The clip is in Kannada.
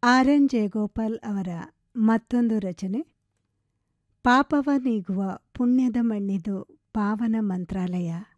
ಆರ್ ಎನ್ ಜಯಗೋಪಾಲ್ ಅವರ ಮತ್ತೊಂದು ರಚನೆ ಪಾಪವ ನೀಗುವ ಪುಣ್ಯದ ಮಣ್ಣಿದು ಪಾವನ ಮಂತ್ರಾಲಯ.